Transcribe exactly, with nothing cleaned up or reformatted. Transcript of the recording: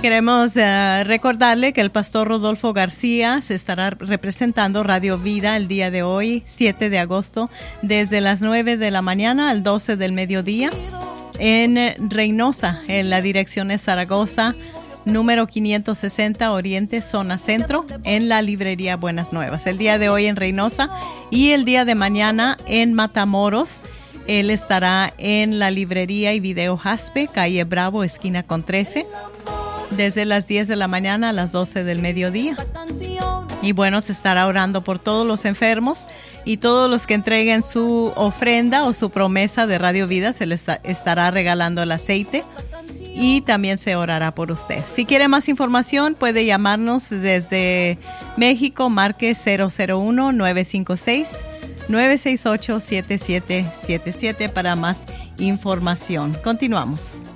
Queremos uh, recordarle que el pastor Rodolfo García se estará representando Radio Vida el día de hoy, siete de agosto, desde las nueve de la mañana al doce del mediodía en Reynosa, en la dirección es Zaragoza, número quinientos sesenta Oriente, zona centro, en la librería Buenas Nuevas. El día de hoy en Reynosa y el día de mañana en Matamoros. Él estará en la librería y video Jaspe, calle Bravo, esquina con trece, desde las diez de la mañana a las doce del mediodía. Y bueno, se estará orando por todos los enfermos y todos los que entreguen su ofrenda o su promesa de Radio Vida, se les estará regalando el aceite y también se orará por usted. Si quiere más información, puede llamarnos desde México, marque cero cero uno, nueve cinco seis, nueve seis ocho, siete siete siete siete para más información. Continuamos.